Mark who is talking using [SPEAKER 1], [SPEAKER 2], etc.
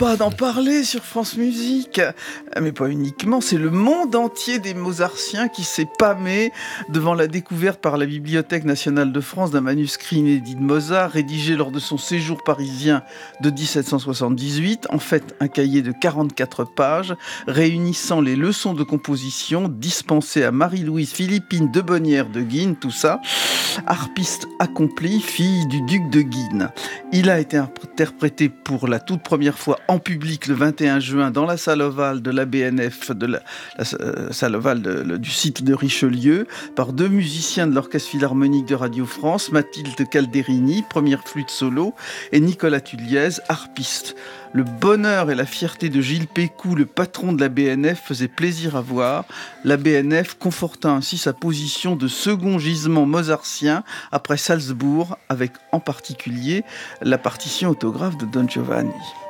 [SPEAKER 1] pas d'en parler sur France Musique. Mais pas uniquement, c'est le monde entier des Mozartiens qui s'est pâmé devant la découverte par la Bibliothèque nationale de France d'un manuscrit inédit de Mozart, rédigé lors de son séjour parisien de 1778. En fait, un cahier de 44 pages, réunissant les leçons de composition dispensées à Marie-Louise Philippine de Bonnières de Guines, tout ça, harpiste accomplie, fille du duc de Guines. Il a été interprété pour la toute première fois en public le 21 juin dans la salle ovale de la BNF, de la salle ovale du site de Richelieu, par deux musiciens de l'Orchestre Philharmonique de Radio France, Mathilde Calderini, première flûte solo, et Nicolas Tulliez, harpiste. Le bonheur et la fierté de Gilles Pécou, le patron de la BNF, faisaient plaisir à voir. La BNF conforta ainsi sa position de second gisement mozartien après Salzbourg, avec en particulier la partition autographe de Don Giovanni.